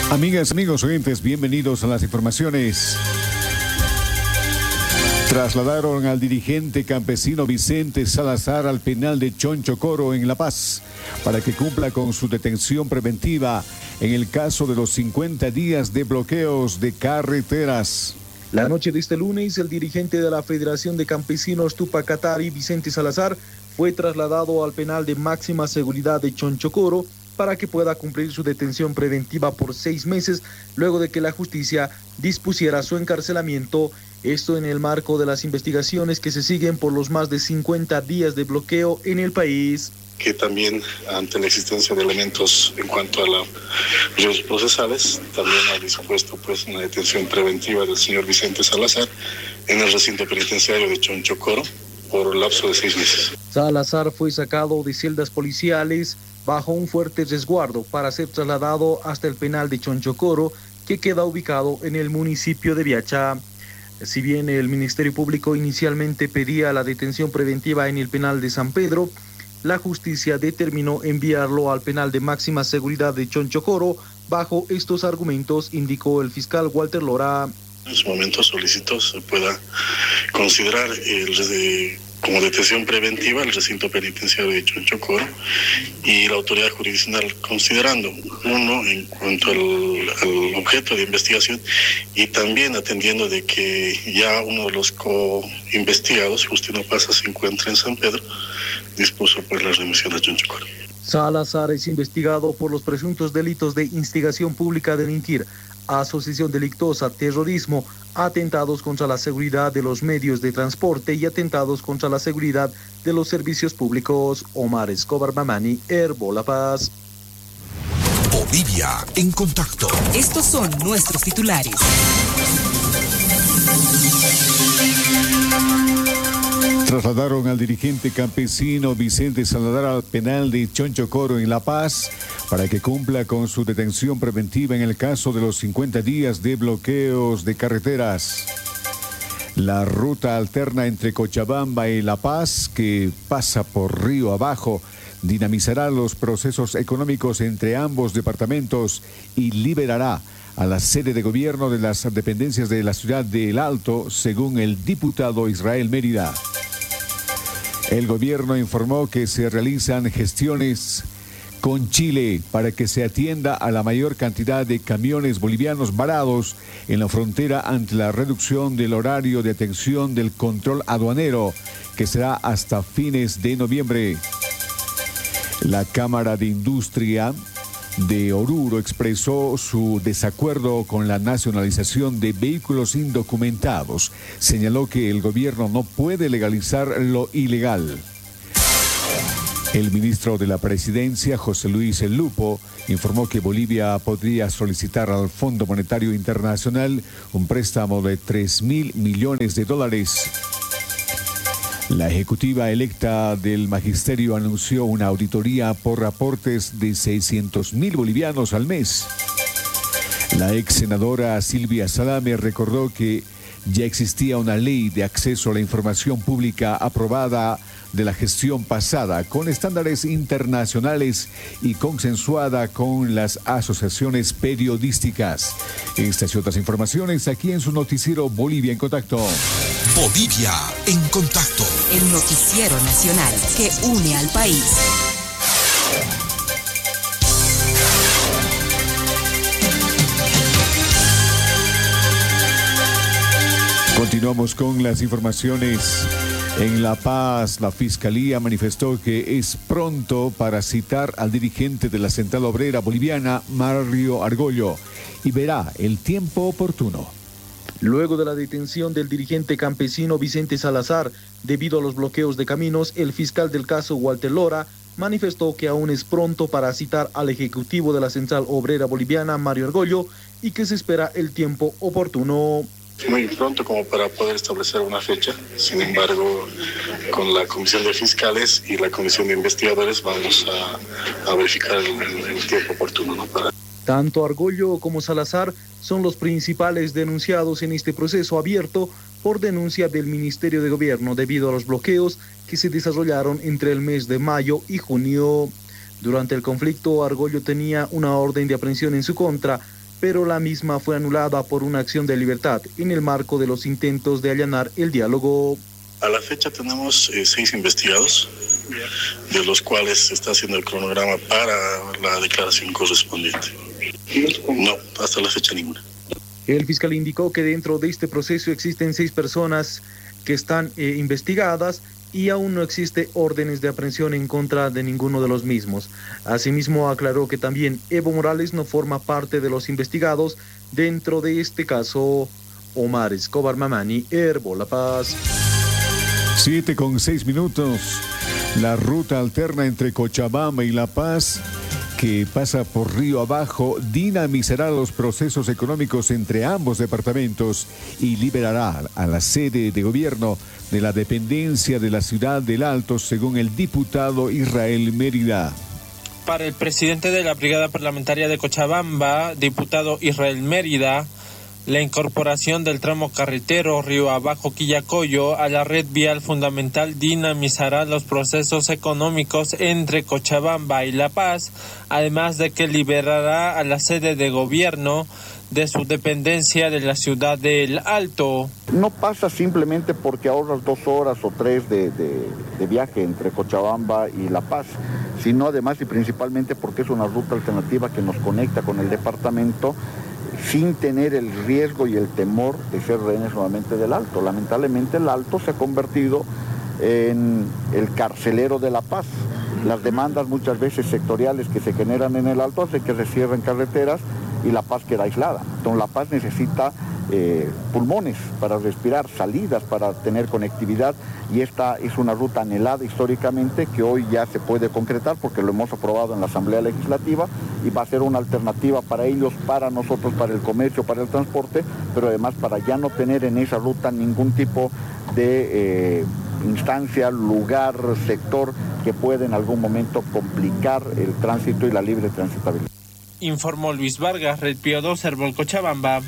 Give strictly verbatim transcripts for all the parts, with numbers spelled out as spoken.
Amigas, amigos oyentes, bienvenidos a las informaciones. Trasladaron al dirigente campesino Vicente Salazar al penal de Chonchocoro en La Paz para que cumpla con su detención preventiva en el caso de los cincuenta días de bloqueos de carreteras. La noche de este lunes, el dirigente de la Federación de Campesinos Tupac Katari, Vicente Salazar, fue trasladado al penal de máxima seguridad de Chonchocoro para que pueda cumplir su detención preventiva por seis meses, luego de que la justicia dispusiera su encarcelamiento, esto en el marco de las investigaciones que se siguen por los más de cincuenta días de bloqueo en el país. Que también, ante la existencia de elementos en cuanto a los riesgos procesales, también ha dispuesto pues una detención preventiva del señor Vicente Salazar en el recinto penitenciario de Chonchocoro por un lapso de seis meses. Salazar fue sacado de celdas policiales bajo un fuerte resguardo para ser trasladado hasta el penal de Chonchocoro, que queda ubicado en el municipio de Viacha. Si bien el Ministerio Público inicialmente pedía la detención preventiva en el penal de San Pedro, la justicia determinó enviarlo al penal de máxima seguridad de Chonchocoro bajo estos argumentos, indicó el fiscal Walter Lora. En su momento solicitó se pueda considerar el de como detención preventiva el recinto penitenciario de Chonchocoro y la autoridad jurisdiccional, considerando uno en cuanto al, al objeto de investigación y también atendiendo de que ya uno de los co-investigados, Justino Pasa, se encuentra en San Pedro, dispuso pues la remisión a Chonchocoro. Salazar es investigado por los presuntos delitos de instigación pública a delinquir, asociación delictuosa, terrorismo, atentados contra la seguridad de los medios de transporte y atentados contra la seguridad de los servicios públicos. Omar Escobar Mamani, Herbo La Paz. Bolivia en contacto. Estos son nuestros titulares. Trasladaron al dirigente campesino Vicente Salazar al penal de Chonchocoro en La Paz para que cumpla con su detención preventiva en el caso de los cincuenta días de bloqueos de carreteras. La ruta alterna entre Cochabamba y La Paz, que pasa por río abajo, dinamizará los procesos económicos entre ambos departamentos y liberará a la sede de gobierno de las dependencias de la ciudad de El Alto, según el diputado Israel Mérida. El gobierno informó que se realizan gestiones con Chile para que se atienda a la mayor cantidad de camiones bolivianos varados en la frontera ante la reducción del horario de atención del control aduanero, que será hasta fines de noviembre. La Cámara de Industria de Oruro expresó su desacuerdo con la nacionalización de vehículos indocumentados. Señaló que el gobierno no puede legalizar lo ilegal. El ministro de la Presidencia, José Luis Lupo, informó que Bolivia podría solicitar al Fondo Monetario Internacional un préstamo de tres mil millones de dólares. La ejecutiva electa del magisterio anunció una auditoría por aportes de seiscientos mil bolivianos al mes. La ex senadora Silvia Salame recordó que ya existía una ley de acceso a la información pública aprobada de la gestión pasada con estándares internacionales y consensuada con las asociaciones periodísticas. Estas y otras informaciones aquí en su noticiero Bolivia en Contacto. Bolivia en Contacto. El noticiero nacional que une al país. Continuamos con las informaciones. En La Paz, la Fiscalía manifestó que es pronto para citar al dirigente de la Central Obrera Boliviana, Mario Argollo, y verá el tiempo oportuno. Luego de la detención del dirigente campesino Vicente Salazar, debido a los bloqueos de caminos, el fiscal del caso, Walter Lora, manifestó que aún es pronto para citar al ejecutivo de la Central Obrera Boliviana, Mario Argollo, y que se espera el tiempo oportuno. Muy pronto como para poder establecer una fecha. Sin embargo, con la Comisión de Fiscales y la Comisión de Investigadores vamos a, a verificar el, el tiempo oportuno, ¿no? Para... Tanto Argollo como Salazar son los principales denunciados en este proceso abierto por denuncia del Ministerio de Gobierno debido a los bloqueos que se desarrollaron entre el mes de mayo y junio. Durante el conflicto, Argollo tenía una orden de aprehensión en su contra pero la misma fue anulada por una acción de libertad en el marco de los intentos de allanar el diálogo. A la fecha tenemos eh, seis investigados, de los cuales se está haciendo el cronograma para la declaración correspondiente. No, hasta la fecha ninguna. El fiscal indicó que dentro de este proceso existen seis personas que están eh, investigadas y aún no existe órdenes de aprehensión en contra de ninguno de los mismos. Asimismo, aclaró que también Evo Morales no forma parte de los investigados dentro de este caso. Omar Escobar Mamani, Herbo La Paz. Siete con seis minutos. La ruta alterna entre Cochabamba y La Paz, que pasa por Río Abajo, dinamizará los procesos económicos entre ambos departamentos y liberará a la sede de gobierno de la dependencia de la ciudad del Alto, según el diputado Israel Mérida. Para el presidente de la Brigada Parlamentaria de Cochabamba, diputado Israel Mérida, la incorporación del tramo carretero Río Abajo-Quillacollo a la red vial fundamental dinamizará los procesos económicos entre Cochabamba y La Paz, además de que liberará a la sede de gobierno de su dependencia de la ciudad del Alto. No pasa simplemente porque ahorras dos horas o tres de, de, de viaje entre Cochabamba y La Paz, sino además y principalmente porque es una ruta alternativa que nos conecta con el departamento sin tener el riesgo y el temor de ser rehenes nuevamente del Alto. Lamentablemente el Alto se ha convertido en el carcelero de La Paz. Las demandas muchas veces sectoriales que se generan en el Alto hacen que se cierren carreteras y La Paz queda aislada. Entonces La Paz necesita eh, pulmones para respirar, salidas para tener conectividad, y esta es una ruta anhelada históricamente que hoy ya se puede concretar porque lo hemos aprobado en la Asamblea Legislativa y va a ser una alternativa para ellos, para nosotros, para el comercio, para el transporte, pero además para ya no tener en esa ruta ningún tipo de eh, instancia, lugar, sector que pueda en algún momento complicar el tránsito y la libre transitabilidad. Informó Luis Vargas, Red Pío dos, Herbol Cochabamba.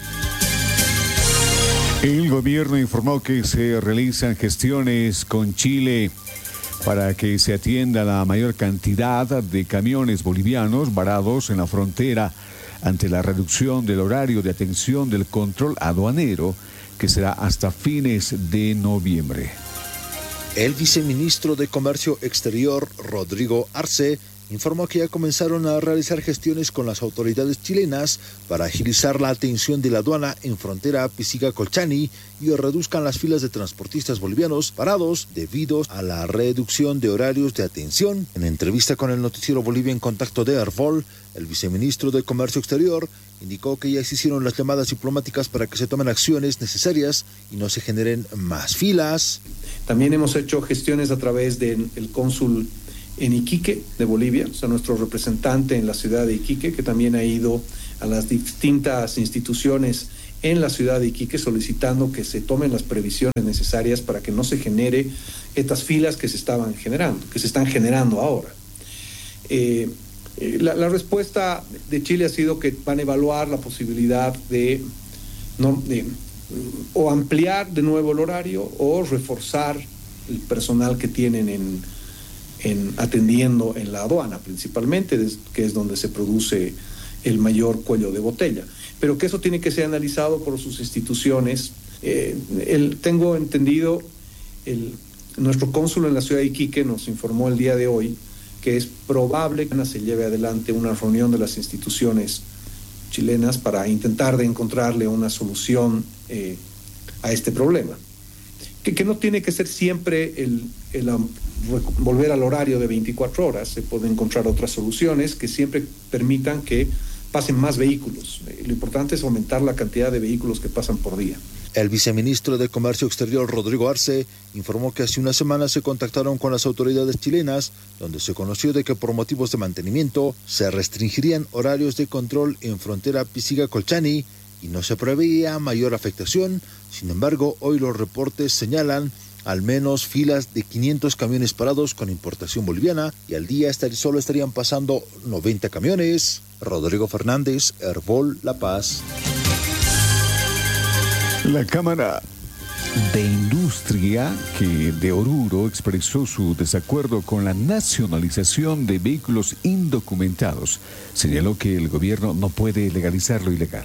El gobierno informó que se realizan gestiones con Chile para que se atienda la mayor cantidad de camiones bolivianos varados en la frontera ante la reducción del horario de atención del control aduanero, que será hasta fines de noviembre. El viceministro de Comercio Exterior, Rodrigo Arce, informó que ya comenzaron a realizar gestiones con las autoridades chilenas para agilizar la atención de la aduana en frontera Pisiga-Colchani y reduzcan las filas de transportistas bolivianos parados debido a la reducción de horarios de atención. En entrevista con el noticiero Bolivia en Contacto de Hervol, el viceministro de Comercio Exterior indicó que ya se hicieron las llamadas diplomáticas para que se tomen acciones necesarias y no se generen más filas. También hemos hecho gestiones a través del cónsul en Iquique de Bolivia, o sea, nuestro representante en la ciudad de Iquique, que también ha ido a las distintas instituciones en la ciudad de Iquique solicitando que se tomen las previsiones necesarias para que no se genere estas filas que se estaban generando, que se están generando ahora. Eh, eh, la, la respuesta de Chile ha sido que van a evaluar la posibilidad de, no, de o ampliar de nuevo el horario o reforzar el personal que tienen en En, atendiendo en la aduana principalmente, que es donde se produce el mayor cuello de botella, pero que eso tiene que ser analizado por sus instituciones. Eh, el, tengo entendido, el, nuestro cónsul en la ciudad de Iquique nos informó el día de hoy que es probable que se lleve adelante una reunión de las instituciones chilenas para intentar de encontrarle una solución eh, a este problema, que, que no tiene que ser siempre el, el volver al horario de veinticuatro horas, se pueden encontrar otras soluciones que siempre permitan que pasen más vehículos. Lo importante es aumentar la cantidad de vehículos que pasan por día. El viceministro de Comercio Exterior, Rodrigo Arce, informó que hace una semana se contactaron con las autoridades chilenas, donde se conoció de que por motivos de mantenimiento se restringirían horarios de control en frontera Pisiga-Colchani y no se preveía mayor afectación. Sin embargo, hoy los reportes señalan al menos filas de quinientos camiones parados con importación boliviana y al día solo estarían pasando noventa camiones. Rodrigo Fernández, Hervol, La Paz. La Cámara de Industria, que de Oruro expresó su desacuerdo con la nacionalización de vehículos indocumentados. Señaló que el gobierno no puede legalizar lo ilegal.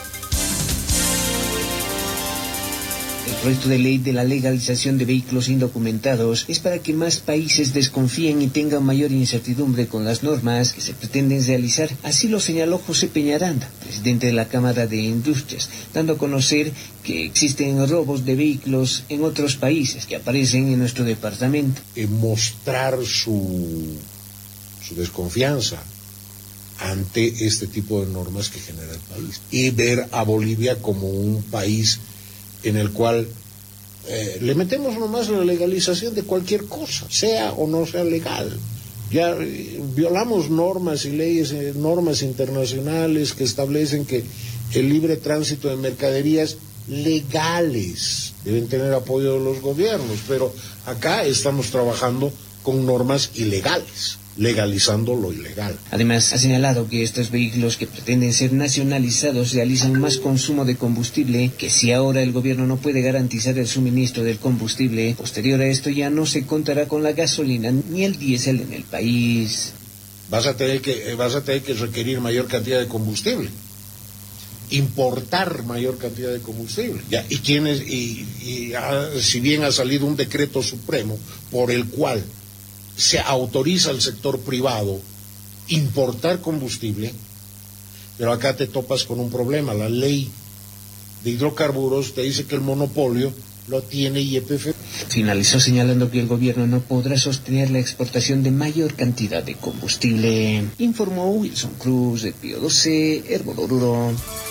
El proyecto de ley de la legalización de vehículos indocumentados es para que más países desconfíen y tengan mayor incertidumbre con las normas que se pretenden realizar. Así lo señaló José Peñaranda, presidente de la Cámara de Industrias, dando a conocer que existen robos de vehículos en otros países que aparecen en nuestro departamento. Eh, mostrar su, su desconfianza ante este tipo de normas que genera el país y ver a Bolivia como un país en el cual eh, le metemos nomás la legalización de cualquier cosa, sea o no sea legal. Ya eh, violamos normas y leyes, eh, normas internacionales que establecen que el libre tránsito de mercaderías legales deben tener apoyo de los gobiernos, pero acá estamos trabajando con normas ilegales, legalizando lo ilegal. Además, ha señalado que estos vehículos que pretenden ser nacionalizados realizan más consumo de combustible, que si ahora el gobierno no puede garantizar el suministro del combustible, posterior a esto ya no se contará con la gasolina ni el diésel en el país. Vas a tener que, vas a tener que requerir mayor cantidad de combustible, importar mayor cantidad de combustible. Ya, y quienes, y, y ah, si bien ha salido un decreto supremo por el cual se autoriza al sector privado importar combustible, pero acá te topas con un problema. La ley de hidrocarburos te dice que el monopolio lo tiene I E P F. Finalizó señalando que el gobierno no podrá sostener la exportación de mayor cantidad de combustible. Informó Wilson Cruz de Pío doce, Hermano Oruro.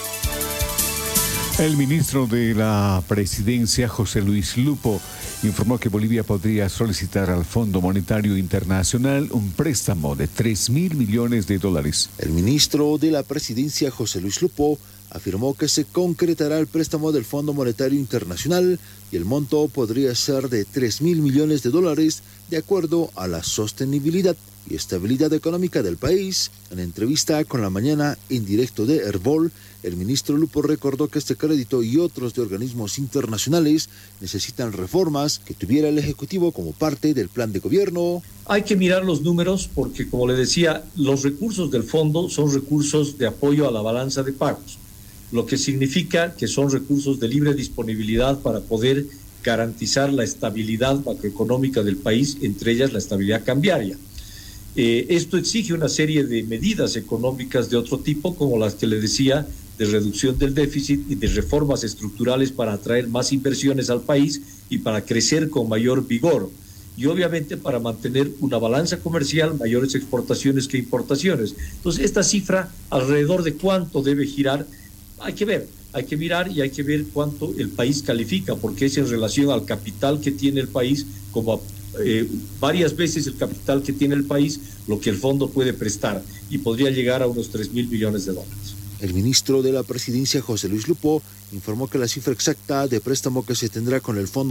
El ministro de la Presidencia, José Luis Lupo, informó que Bolivia podría solicitar al Fondo Monetario Internacional un préstamo de tres mil millones de dólares. El ministro de la Presidencia, José Luis Lupo, afirmó que se concretará el préstamo del Fondo Monetario Internacional y el monto podría ser de tres mil millones de dólares de acuerdo a la sostenibilidad y estabilidad económica del país. En entrevista con La Mañana en directo de Herbol, el ministro Lupo recordó que este crédito y otros de organismos internacionales necesitan reformas que tuviera el Ejecutivo como parte del plan de gobierno. Hay que mirar los números porque, como le decía, los recursos del fondo son recursos de apoyo a la balanza de pagos, lo que significa que son recursos de libre disponibilidad para poder garantizar la estabilidad macroeconómica del país, entre ellas la estabilidad cambiaria. Eh, esto exige una serie de medidas económicas de otro tipo, como las que le decía, de reducción del déficit y de reformas estructurales para atraer más inversiones al país y para crecer con mayor vigor. Y obviamente para mantener una balanza comercial, mayores exportaciones que importaciones. Entonces, esta cifra, alrededor de cuánto debe girar, hay que ver, hay que mirar y hay que ver cuánto el país califica, porque es en relación al capital que tiene el país, como eh, varias veces el capital que tiene el país, lo que el fondo puede prestar, y podría llegar a unos tres mil millones de dólares. El ministro de la Presidencia, José Luis Lupo, informó que la cifra exacta de préstamo que se tendrá con el Fondo